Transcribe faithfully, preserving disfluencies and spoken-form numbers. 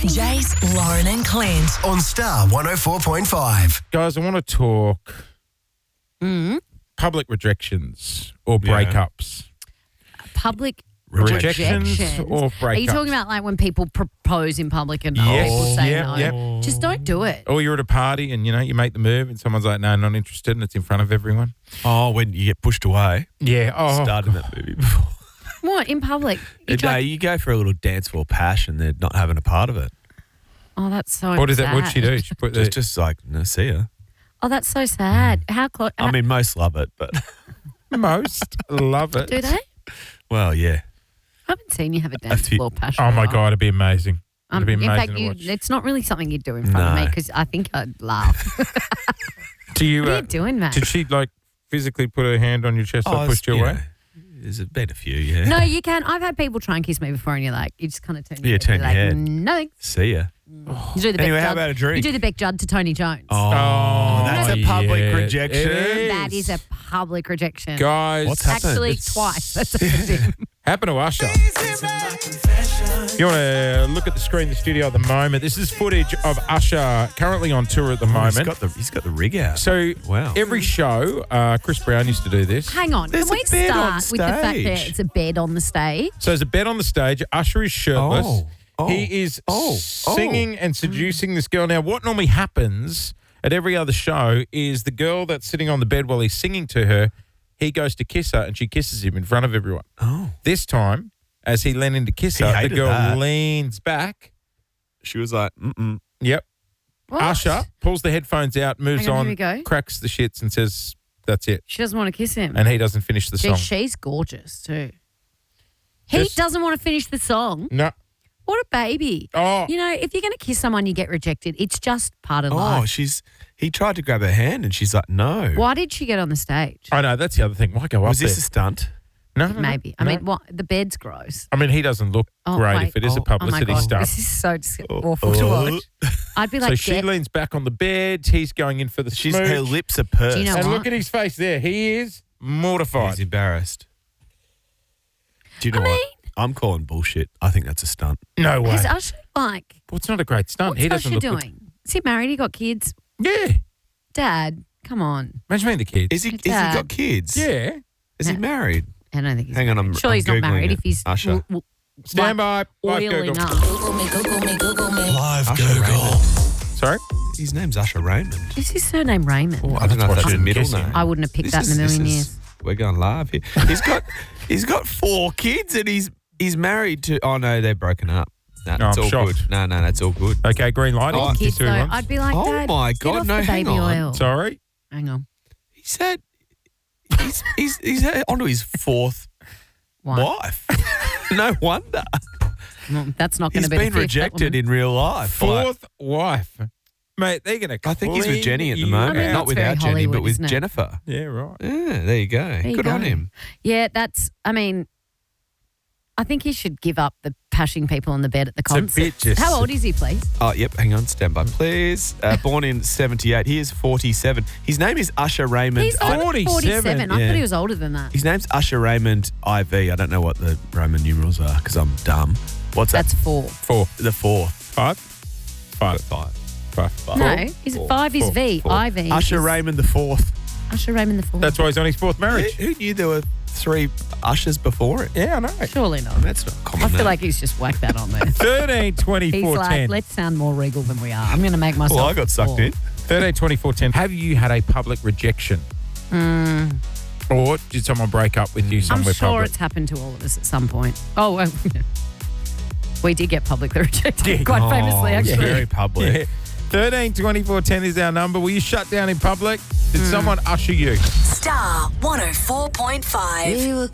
Jace, Lauren and Clint. On Star one oh four point five. Guys, I want to talk Mm. public rejections or Yeah. breakups. Public Rejections rejections. or Are you breakups? talking about like when people propose in public and Yes. people say Yep, no? yep. Just don't do it. Or you're at a party and, you know, you make the move and someone's like, no, not interested, and it's in front of everyone. Oh, when you get pushed away. Yeah. Oh, Started that movie before. What, in public? You No, try- you go for a little dance for passion. They're not having a part of it. oh, that's so What is sad. that? What'd she do? She put the, Just, just like, no, see ya. Oh, that's so sad. How close? I mean, most love it, but most love it. do they? well, yeah. I haven't seen you have a dance few- floor passion. Oh, my before. God, it'd be amazing. It'd Um, be in amazing fact, to you, watch. it's not really something you'd do in front of me No. because I think I'd laugh. Do you, what are uh, you doing, man? did she, like, physically put her hand on your chest or pushed you you away? know, there's a been a few, yeah. No, you can. I've had people try and kiss me before, and you're like, you just kind of turn your Yeah, head. turn you're your like, head. no thanks. See ya. You do the Anyway, Beck how Judd. about a drink? You do the Beck Judd to Tony Jones. Oh, that's a public yeah, rejection. it That is a public rejection. Guys, What's happened? Actually, It's- twice. That's happened. happened to Usher. If you want to look at the screen in the studio at the moment, this is footage of Usher currently on tour at the Oh, he's moment. got the he's got the rig out. So Wow. every show, uh, Chris Brown used to do this. Hang on. There's Can we a bed on start with the fact that stage. it's a bed on the stage? So there's a bed on the stage. Usher is shirtless. Oh, oh, he is oh, singing and seducing this girl. Now, what normally happens at every other show is the girl that's sitting on the bed while he's singing to her, he goes to kiss her and she kisses him in front of everyone. Oh. This time, as he leaned in to kiss He her, the hated girl that. leans back. She was like, mm-mm. Yep. What? Usher pulls the headphones out, moves Hang on, on, here we go. cracks the shits and says, that's it. She doesn't want to kiss him. And he doesn't finish the Gee, song. she's gorgeous too. He Just- doesn't want to finish the song. No. What a baby. Oh. You know, if you're going to kiss someone, you get rejected. It's just part of Oh, life. she's he tried to grab her hand and she's like, no. Why did she get on the stage? I know, that's the other thing. Why go Was up this there? a stunt? No, no, no, Maybe. I no. mean, what? The bed's gross. I mean, he doesn't look Oh, great wait. if it is a Oh, Oh my publicity God. stunt. This is so dis- Oh, awful to oh. watch. I'd be So like, she get- leans back on the bed. He's going in for the She's smooch. her lips are pursed. Do you know and what? look at his face there. He is mortified. He's embarrassed. Do you know I what? mean- I'm calling bullshit. I think that's a stunt. No way. is Usher like, Well, it's not a great stunt. what's he doesn't Usher look doing? Is he married? He got kids? Good. Yeah. Dad, come on. Imagine being the kids. Is he? Is he Dad. got kids? Yeah. Is he No. married? I don't think he's Hang on, married. I'm- Sure, I'm he's not Googling married it. if he's Usher. w- w- Stand by. Live oil Google. enough. Google me, Google me, Google me. Live Usher Google. Raymond. Sorry? His name's Usher Raymond. Is his surname Raymond? Oh, I don't know That's if what that's I a middle guess, yeah. name. I wouldn't have picked This that in a is- million this years. is- We're going live here. He's got he's got four kids and he's he's married to. Oh no, they're broken up. No, No, it's I'm all shocked. good. No, no, that's all good. Okay, green light. Oh, He can Kids kiss who though, he wants. I'd be like, Oh Dad, my get God, off no, the hang baby on. oil. Sorry? Hang on. He said he's he's he's onto his fourth Why? wife. No wonder. Well, that's not going He's to be the been fifth, that rejected woman. in real life. by- Fourth wife. Mate, they're going to I think he's with Jenny at the you moment. I mean, out. Not that's with very our Jenny, Hollywood, but with isn't it? Jennifer. Yeah, right. Yeah, there you go. There you Good on go. him. Yeah, that's, I mean, I think he should give up the pashing people on the bed at the a bit concert. just- How old is he, please? Oh, yep. Hang on. Stand by, please. Uh, born in seventy-eight. He is forty-seven. His name is Usher Raymond. He's I- only forty-seven, forty-seven. I yeah. thought he was older than that. His name's Usher Raymond I V. I don't know what the Roman numerals are because I'm dumb. What's that? That's four. Four. The fourth. Five? Five. Five. Five. Five. No, Four. is Four. five is Four. V. Four. I V. Usher is Raymond the fourth. Usher Raymond the fourth. That's why he's on his fourth Who, marriage. who knew there were three Ushers before it? Yeah, I know. Surely not. That's not common. I feel name. like he's just whacked that on there. thirteen, twenty-four, He's like, ten. let's sound more regal than we are. I'm going to make myself. Well, I got sucked four. in. thirteen, twenty-four, ten. Have you had a public rejection? Hmm. Or did someone break up with you I'm somewhere sure public? it's happened to all of us at some point. Oh, well, we did get publicly rejected, Yeah. quite Oh, famously, it was actually. very public. Yeah. thirteen, twenty-four, ten is our number. Were you shut down in public? Did Hmm. someone usher you? Star one oh four point five.